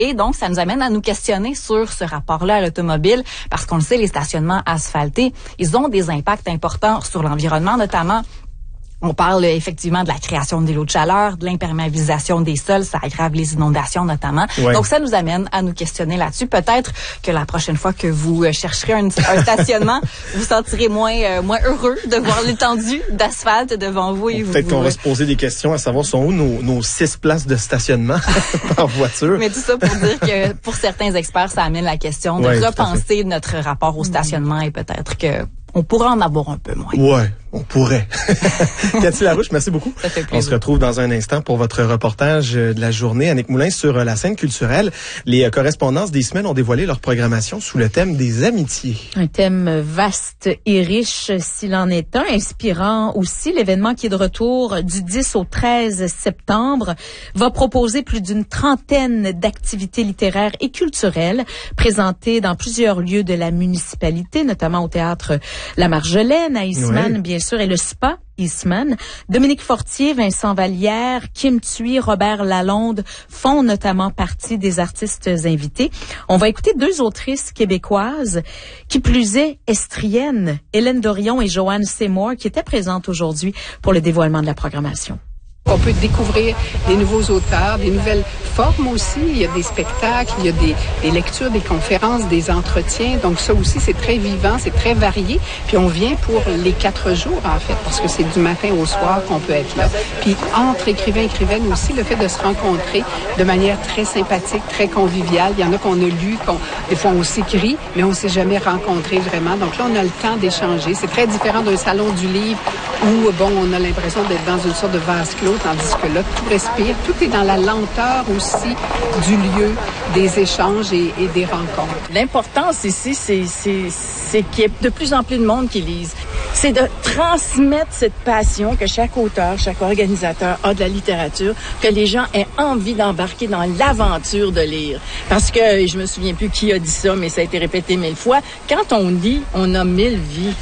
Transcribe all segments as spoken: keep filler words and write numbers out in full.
Et donc, ça nous amène à nous questionner sur ce rapport-là à l'automobile, parce qu'on le sait, les stationnements asphaltés, ils ont des impacts importants sur l'environnement, notamment. On parle effectivement de la création des lots de chaleur, de l'imperméabilisation des sols, ça aggrave les inondations notamment. Ouais. Donc ça nous amène à nous questionner là-dessus. Peut-être que la prochaine fois que vous chercherez un, un stationnement, vous sentirez moins euh, moins heureux de voir l'étendue d'asphalte devant vous. Et Peut-être vous, qu'on va se poser des questions à savoir sont où nos, nos six places de stationnement en voiture. Mais tout ça pour dire que pour certains experts, ça amène la question de ouais, repenser notre rapport au stationnement et peut-être que on pourra en avoir un peu moins. Ouais, on pourrait. Cathy Larouche, merci beaucoup. Ça fait plaisir. On se retrouve dans un instant pour votre reportage de la journée. Annick Moulin sur la scène culturelle. Les correspondances des semaines ont dévoilé leur programmation sous le thème des amitiés. Un thème vaste et riche s'il en est un, inspirant aussi. L'événement qui est de retour du dix au treize septembre va proposer plus d'une trentaine d'activités littéraires et culturelles présentées dans plusieurs lieux de la municipalité, notamment au théâtre La Marjolaine à Eastman, oui. bien sûr, et le Spa Eastman. Dominique Fortier, Vincent Vallière, Kim Thuy, Robert Lalonde font notamment partie des artistes invités. On va écouter deux autrices québécoises, qui plus est estriennes, Hélène Dorion et Joanne Seymour, qui étaient présentes aujourd'hui pour le dévoilement de la programmation. On peut découvrir des nouveaux auteurs, des nouvelles formes aussi. Il y a des spectacles, il y a des, des lectures, des conférences, des entretiens. Donc ça aussi, c'est très vivant, c'est très varié. Puis on vient pour les quatre jours, en fait, parce que c'est du matin au soir qu'on peut être là. Puis entre écrivains et écrivaines aussi, le fait de se rencontrer de manière très sympathique, très conviviale. Il y en a qu'on a lu, qu'on, des fois on s'écrit, mais on s'est jamais rencontré vraiment. Donc là, on a le temps d'échanger. C'est très différent d'un salon du livre où, bon, on a l'impression d'être dans une sorte de vase clos. Tandis que là, tout respire, tout est dans la lenteur aussi du lieu, des échanges et, et des rencontres. L'importance ici, c'est, c'est, c'est qu'il y ait de plus en plus de monde qui lise. C'est de transmettre cette passion que chaque auteur, chaque organisateur a de la littérature, que les gens aient envie d'embarquer dans l'aventure de lire. Parce que, je me souviens plus qui a dit ça, mais ça a été répété mille fois, quand on lit, on a mille vies.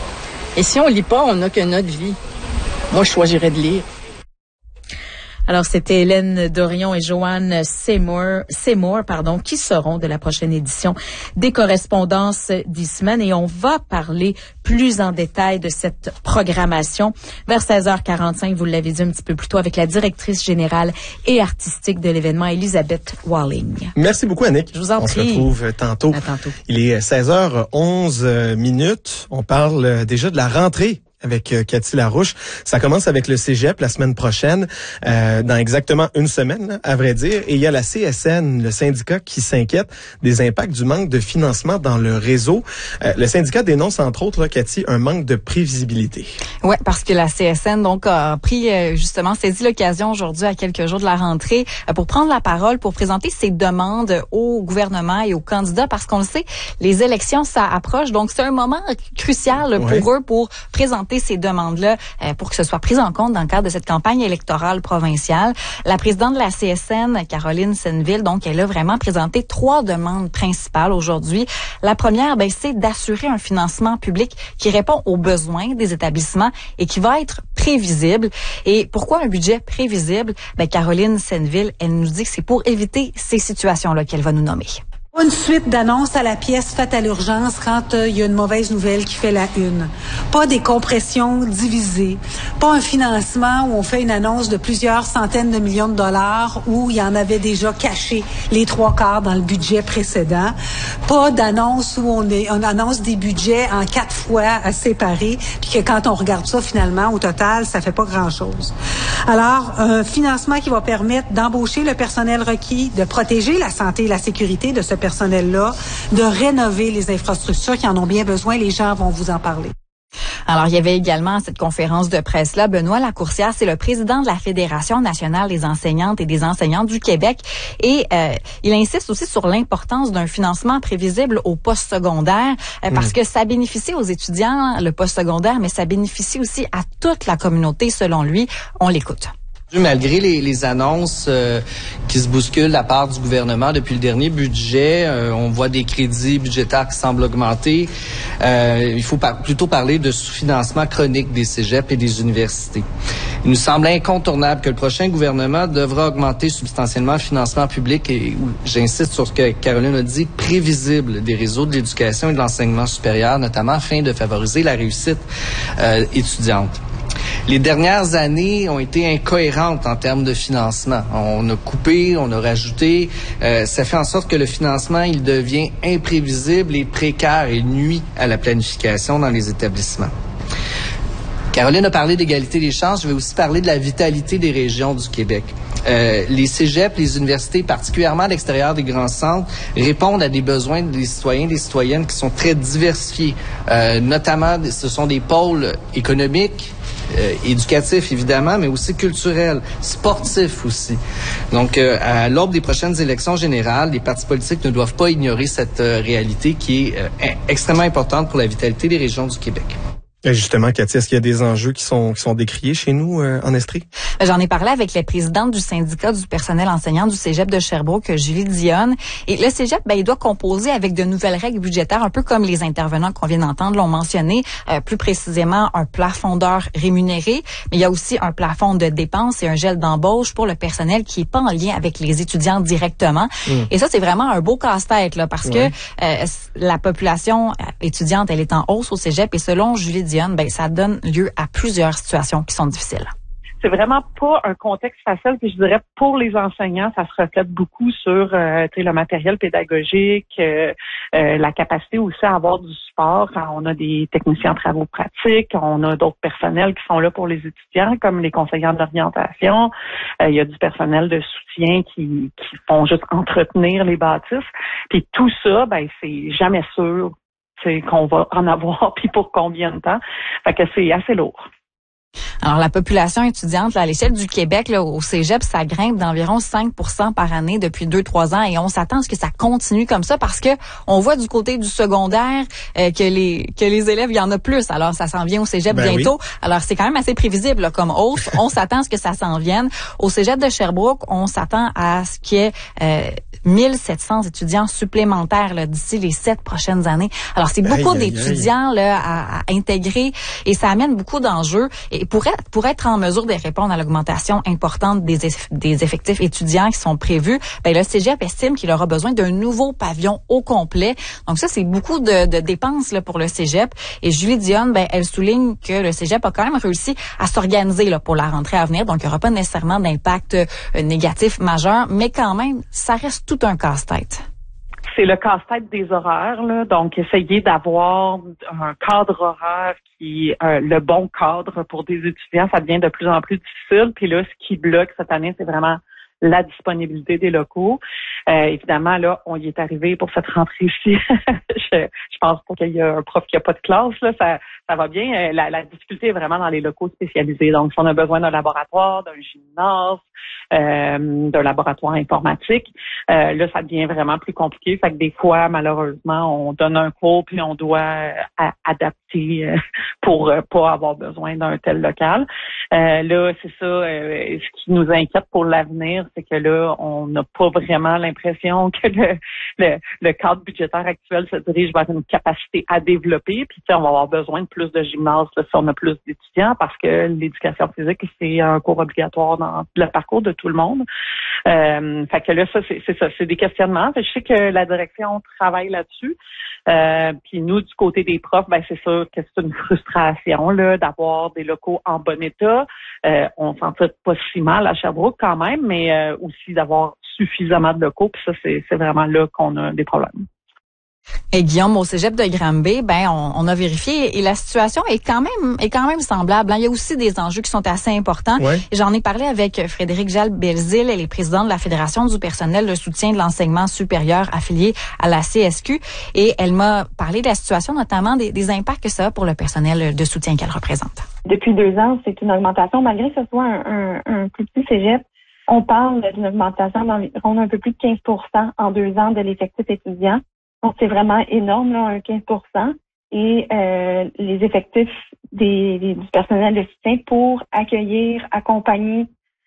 Et si on lit pas, on n'a que notre vie. Moi, je choisirais de lire. Alors, c'était Hélène Dorion et Joanne Seymour, Seymour, pardon, qui seront de la prochaine édition des correspondances d'Eastman. Et on va parler plus en détail de cette programmation vers seize heures quarante-cinq, vous l'avez dit un petit peu plus tôt, avec la directrice générale et artistique de l'événement, Elisabeth Walling. Merci beaucoup, Annick. Je vous en on prie. On se retrouve tantôt. À tantôt. Il est seize heures onze minutes. On parle déjà de la rentrée avec euh, Cathy Larouche. Ça commence avec le Cégep la semaine prochaine, euh, dans exactement une semaine, là, à vrai dire. Et il y a la C S N, le syndicat, qui s'inquiète des impacts du manque de financement dans le réseau. Euh, le syndicat dénonce, entre autres, là, Cathy, un manque de prévisibilité. Oui, parce que la C S N donc a pris, euh, justement, saisi l'occasion aujourd'hui, à quelques jours de la rentrée, euh, pour prendre la parole, pour présenter ses demandes au gouvernement et aux candidats, parce qu'on le sait, les élections, ça approche. Donc, c'est un moment crucial pour ouais. eux pour présenter ces demandes-là euh, pour que ce soit pris en compte dans le cadre de cette campagne électorale provinciale. La présidente de la C S N, Caroline Senneville, donc, elle a vraiment présenté trois demandes principales aujourd'hui. La première, ben, c'est d'assurer un financement public qui répond aux besoins des établissements et qui va être prévisible. Et pourquoi un budget prévisible? Ben, Caroline Senneville, elle nous dit que c'est pour éviter ces situations-là qu'elle va nous nommer. Une suite d'annonces à la pièce faites à l'urgence quand il euh, y a une mauvaise nouvelle qui fait la une. Pas des compressions divisées. Pas un financement où on fait une annonce de plusieurs centaines de millions de dollars où il y en avait déjà caché les trois quarts dans le budget précédent. Pas d'annonce où on, est, on annonce des budgets en quatre fois à séparer puis que quand on regarde ça, finalement, au total, ça fait pas grand-chose. Alors, un financement qui va permettre d'embaucher le personnel requis, de protéger la santé et la sécurité de ce personnel-là, de rénover les infrastructures qui en ont bien besoin. Les gens vont vous en parler. Alors, il y avait également à cette conférence de presse-là, Benoît Lacourcière, c'est le président de la Fédération nationale des enseignantes et des enseignants du Québec. Et euh, il insiste aussi sur l'importance d'un financement prévisible au postsecondaire, euh, parce mmh. que ça bénéficie aux étudiants, le postsecondaire, mais ça bénéficie aussi à toute la communauté, selon lui. On l'écoute. Malgré les, les annonces euh, qui se bousculent de la part du gouvernement depuis le dernier budget, euh, on voit des crédits budgétaires qui semblent augmenter. Euh, il faut par, plutôt parler de sous-financement chronique des cégeps et des universités. Il nous semble incontournable que le prochain gouvernement devra augmenter substantiellement le financement public et, j'insiste sur ce que Caroline a dit, prévisible des réseaux de l'éducation et de l'enseignement supérieur, notamment afin de favoriser la réussite euh, étudiante. Les dernières années ont été incohérentes en termes de financement. On a coupé, on a rajouté. Euh, ça fait en sorte que le financement, il devient imprévisible et précaire et nuit à la planification dans les établissements. Caroline a parlé d'égalité des chances. Je vais aussi parler de la vitalité des régions du Québec. Euh, les cégeps, les universités, particulièrement à l'extérieur des grands centres, répondent à des besoins des citoyens et des citoyennes qui sont très diversifiés. Euh, notamment, ce sont des pôles économiques, Euh, éducatif évidemment, mais aussi culturel, sportif aussi. Donc, euh, à l'aube des prochaines élections générales, les partis politiques ne doivent pas ignorer cette euh, réalité qui est euh, extrêmement importante pour la vitalité des régions du Québec. Et justement, Cathy, est-ce qu'il y a des enjeux qui sont qui sont décriés chez nous euh, en Estrie? J'en ai parlé avec la présidente du syndicat du personnel enseignant du Cégep de Sherbrooke, Julie Dionne. Et le Cégep, ben, il doit composer avec de nouvelles règles budgétaires, un peu comme les intervenants qu'on vient d'entendre l'ont mentionné, euh, plus précisément un plafond d'heures rémunéré, mais il y a aussi un plafond de dépenses et un gel d'embauche pour le personnel qui est pas en lien avec les étudiants directement. Mmh. Et ça, c'est vraiment un beau casse-tête, là, parce ouais. que euh, la population étudiante, elle est en hausse au Cégep et selon Julie Dionne, ben, ça donne lieu à plusieurs situations qui sont difficiles. C'est vraiment pas un contexte facile, puis je dirais pour les enseignants, ça se reflète beaucoup sur euh, le matériel pédagogique, euh, euh, la capacité aussi à avoir du support quand on a des techniciens en travaux pratiques, on a d'autres personnels qui sont là pour les étudiants, comme les conseillers d'orientation, euh, il y a du personnel de soutien qui, qui font juste entretenir les bâtisses, puis tout ça, ben c'est jamais sûr qu'on va en avoir, puis pour combien de temps, fait que c'est assez lourd. Alors, la population étudiante, là, à l'échelle du Québec, là, au Cégep, ça grimpe d'environ cinq pour cent par année depuis deux, trois ans et on s'attend à ce que ça continue comme ça parce que on voit du côté du secondaire euh, que les que les élèves, il y en a plus. Alors, ça s'en vient au Cégep ben bientôt. Oui. Alors, c'est quand même assez prévisible là, comme hausse. On s'attend à ce que ça s'en vienne. Au Cégep de Sherbrooke, on s'attend à ce qu'il y ait euh, mille sept cents étudiants supplémentaires là, d'ici les sept prochaines années. Alors, c'est beaucoup aïe, d'étudiants aïe. Là, à, à intégrer et ça amène beaucoup d'enjeux. Et pour être, pour être en mesure de répondre à l'augmentation importante des, eff, des effectifs étudiants qui sont prévus, ben le Cégep estime qu'il aura besoin d'un nouveau pavillon au complet. Donc ça, c'est beaucoup de, de dépenses là, pour le Cégep. Et Julie Dionne, ben, elle souligne que le Cégep a quand même réussi à s'organiser là, pour la rentrée à venir. Donc, il n'y aura pas nécessairement d'impact euh, négatif majeur, mais quand même, ça reste tout un casse-tête. C'est le casse-tête des horaires, là. Donc, essayer d'avoir un cadre horaire qui est euh, le bon cadre pour des étudiants, ça devient de plus en plus difficile. Puis là, ce qui bloque cette année, c'est vraiment la disponibilité des locaux. Euh, évidemment, là, on y est arrivé pour cette rentrée-ci. je, je pense pas qu'il y a un prof qui a pas de classe, là, ça, ça va bien. La, la difficulté est vraiment dans les locaux spécialisés. Donc, si on a besoin d'un laboratoire, d'un gymnase, euh, d'un laboratoire informatique, euh, là, ça devient vraiment plus compliqué. Fait que des fois, malheureusement, on donne un cours puis on doit a, adapter euh, pour euh, pas avoir besoin d'un tel local. Euh, là, c'est ça. Euh, ce qui nous inquiète pour l'avenir, c'est que là, on n'a pas vraiment l'impression que le, le, le cadre budgétaire actuel se dirige vers une capacité à développer. Puis, tu sais, on va avoir besoin de plus de gymnases là, si on a plus d'étudiants parce que l'éducation physique, c'est un cours obligatoire dans le parcours de tout le monde. Euh, fait que là, ça, c'est, c'est ça, c'est des questionnements. Fait que je sais que la direction travaille là-dessus. Euh, puis nous, du côté des profs, ben c'est sûr que c'est une frustration là d'avoir des locaux en bon état. Euh, on s'en tire pas si mal à Sherbrooke quand même, mais euh, aussi d'avoir suffisamment de locaux. Puis ça, c'est, c'est vraiment là qu'on a des problèmes. Et Guillaume, au Cégep de Granby, ben on, on a vérifié et la situation est quand même est quand même semblable. Il y a aussi des enjeux qui sont assez importants. Ouais. J'en ai parlé avec Frédéric Jalles-Belzile, elle est présidente de la Fédération du personnel de soutien de l'enseignement supérieur affiliée à la C S Q et elle m'a parlé de la situation, notamment des, des impacts que ça a pour le personnel de soutien qu'elle représente. Depuis deux ans, c'est une augmentation, malgré que ce soit un, un, un plus petit cégep. On parle d'une augmentation d'environ un peu plus de quinze pour cent en deux ans de l'effectif étudiant. Donc, c'est vraiment énorme, là, un quinze pour cent. Et euh, les effectifs des, des, du personnel de soutien pour accueillir, accompagner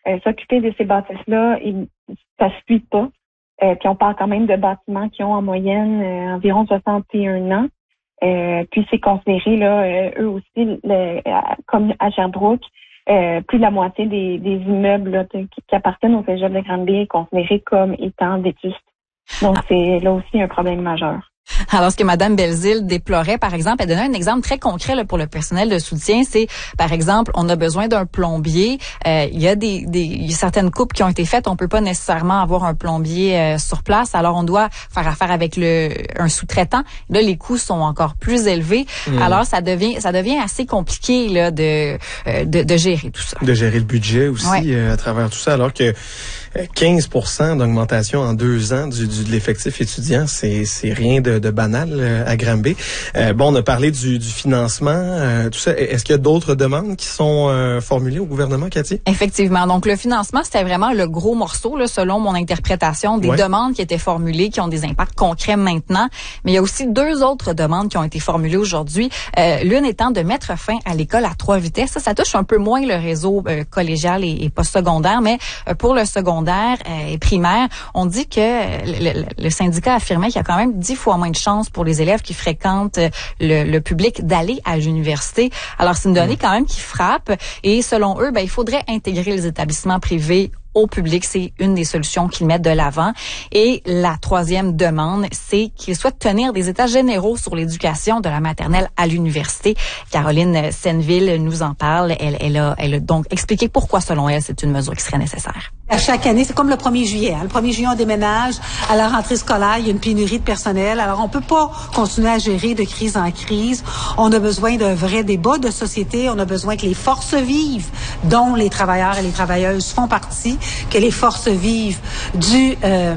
euh, s'occuper de ces bâtisses-là, et ça se suit pas. Euh, puis on parle quand même de bâtiments qui ont en moyenne euh, environ soixante et un ans. Euh, puis c'est considéré là, euh, eux aussi, le, comme à Sherbrooke, euh, plus de la moitié des, des immeubles là, qui, qui appartiennent au cégep de Granby est considéré comme étant vétustes. Donc c'est là aussi un problème majeur. Alors, ce que Mme Belzile déplorait, par exemple, elle donnait un exemple très concret là, pour le personnel de soutien. C'est, par exemple, on a besoin d'un plombier. Euh, il y a des, des il y a certaines coupes qui ont été faites. On peut pas nécessairement avoir un plombier euh, sur place. Alors, on doit faire affaire avec le un sous-traitant. Là, les coûts sont encore plus élevés. Mmh. Alors, ça devient ça devient assez compliqué là de euh, de, de gérer tout ça. De gérer le budget aussi ouais. euh, à travers tout ça. Alors que quinze pour cent d'augmentation en deux ans du, du de l'effectif étudiant, c'est c'est rien de, de banal euh, à Granby. Euh, bon, on a parlé du, du financement, euh, tout ça. Est-ce qu'il y a d'autres demandes qui sont euh, formulées au gouvernement, Cathy? Effectivement. Donc, le financement, c'était vraiment le gros morceau, là, selon mon interprétation, des ouais. demandes qui étaient formulées, qui ont des impacts concrets maintenant. Mais il y a aussi deux autres demandes qui ont été formulées aujourd'hui. Euh, l'une étant de mettre fin à l'école à trois vitesses. Ça, ça touche un peu moins le réseau euh, collégial et, et postsecondaire, mais euh, pour le secondaire euh, et primaire, on dit que le, le, le syndicat affirmait qu'il y a quand même dix fois moins de chances pour les élèves qui fréquentent le, le public d'aller à l'université. Alors, c'est une donnée quand même qui frappe. Et selon eux, ben, il faudrait intégrer les établissements privés au public. C'est une des solutions qu'ils mettent de l'avant. Et la troisième demande, c'est qu'ils souhaitent tenir des états généraux sur l'éducation de la maternelle à l'université. Caroline Senneville nous en parle. Elle, elle, a, elle a donc expliqué pourquoi, selon elle, c'est une mesure qui serait nécessaire. À chaque année, c'est comme le premier juillet. Hein. Le premier juillet, on déménage. À la rentrée scolaire, il y a une pénurie de personnel. Alors, on peut pas continuer à gérer de crise en crise. On a besoin d'un vrai débat de société. On a besoin que les forces vives, dont les travailleurs et les travailleuses font partie, que les forces vives du euh,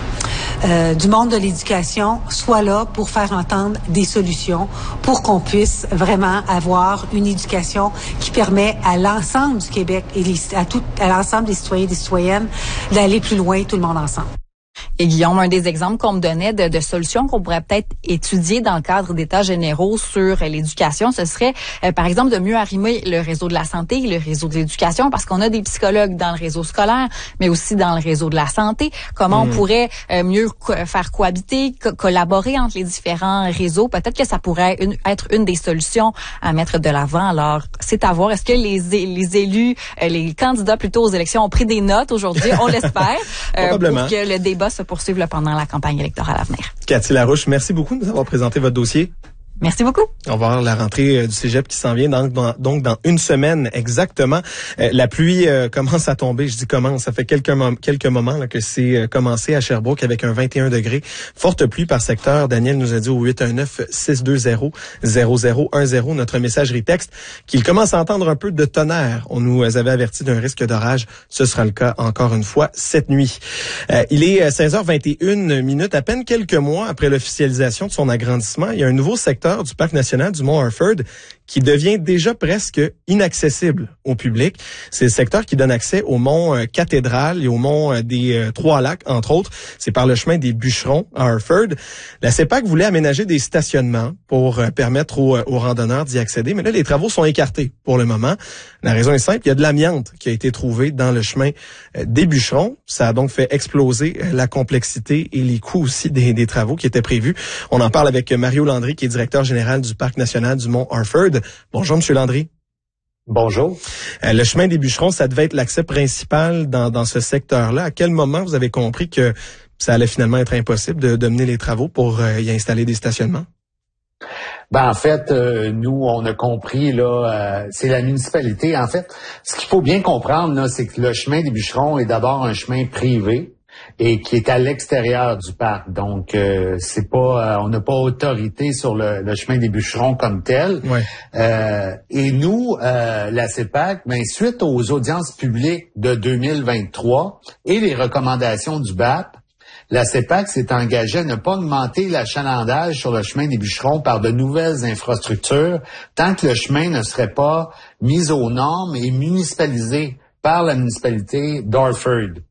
euh, du monde de l'éducation soient là pour faire entendre des solutions, pour qu'on puisse vraiment avoir une éducation qui permet à l'ensemble du Québec et les, à tout à l'ensemble des citoyens et des citoyennes d'aller plus loin, tout le monde ensemble. Et Guillaume, un des exemples qu'on me donnait de, de solutions qu'on pourrait peut-être étudier dans le cadre d'états généraux sur l'éducation, ce serait, euh, par exemple, de mieux arrimer le réseau de la santé, le réseau de l'éducation, parce qu'on a des psychologues dans le réseau scolaire, mais aussi dans le réseau de la santé. Comment mmh. on pourrait euh, mieux co- faire cohabiter, co- collaborer entre les différents réseaux? Peut-être que ça pourrait une, être une des solutions à mettre de l'avant. Alors, c'est à voir. Est-ce que les, les élus, euh, les candidats plutôt aux élections ont pris des notes aujourd'hui? On l'espère. euh, pour que le débat se poursuivre pendant la campagne électorale à venir. Cathy Larouche, merci beaucoup de nous avoir présenté votre dossier. Merci beaucoup. On va voir la rentrée euh, du cégep qui s'en vient donc dans, donc dans une semaine exactement. Euh, la pluie euh, commence à tomber. Je dis commence. Ça fait quelques, mom- quelques moments là, que c'est euh, commencé à Sherbrooke avec un vingt et un degrés. Forte pluie par secteur. Daniel nous a dit au huit un neuf, six deux zéro, zéro zéro un zéro, notre messagerie texte, qu'il commence à entendre un peu de tonnerre. On nous avait averti d'un risque d'orage. Ce sera le cas encore une fois cette nuit. Euh, il est seize heures vingt et une minutes, à peine quelques mois après l'officialisation de son agrandissement. Il y a un nouveau secteur du parc national du Mont Harford qui devient déjà presque inaccessible au public. C'est le secteur qui donne accès au mont euh, Cathédrale et au mont euh, des euh, Trois-Lacs, entre autres. C'est par le chemin des Bûcherons à Harford. La C E P A C voulait aménager des stationnements pour euh, permettre aux, aux randonneurs d'y accéder, mais là, les travaux sont écartés pour le moment. La raison est simple, il y a de l'amiante qui a été trouvée dans le chemin euh, des Bûcherons. Ça a donc fait exploser euh, la complexité et les coûts aussi des, des travaux qui étaient prévus. On en parle avec Mario Landry, qui est directeur général du parc national du Mont Harford. Bonjour, Monsieur Landry. Bonjour. Euh, le chemin des Bûcherons, ça devait être l'accès principal dans, dans ce secteur-là. À quel moment vous avez compris que ça allait finalement être impossible de, de mener les travaux pour euh, y installer des stationnements? Ben en fait, euh, nous on a compris là, euh, c'est la municipalité. En fait, ce qu'il faut bien comprendre là, c'est que le chemin des Bûcherons est d'abord un chemin privé et qui est à l'extérieur du parc. Donc, euh, c'est pas, euh, on n'a pas autorité sur le, le chemin des Bûcherons comme tel. Ouais. Euh, et nous, euh, la C E P A C, ben, suite aux audiences publiques de deux mille vingt-trois et les recommandations du B A P, la C E P A C s'est engagée à ne pas augmenter l'achalandage sur le chemin des Bûcherons par de nouvelles infrastructures tant que le chemin ne serait pas mis aux normes et municipalisé par la municipalité d'Harford.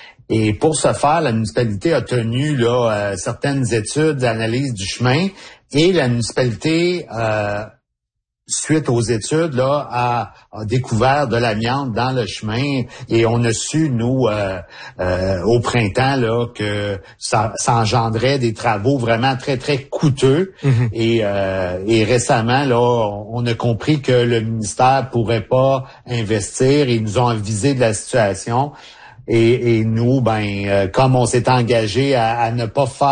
Et pour ce faire, la municipalité a tenu là euh, certaines études d'analyse du chemin et la municipalité euh, suite aux études, là, a, a découvert de l'amiante dans le chemin et on a su, nous, euh, euh, au printemps, là, que ça, ça engendrait des travaux vraiment très, très coûteux. Mm-hmm. Et, euh, et récemment, là, on a compris que le ministère pourrait pas investir. Ils nous ont avisé de la situation. Et, et nous, ben, euh, comme on s'est engagé à, à ne pas faire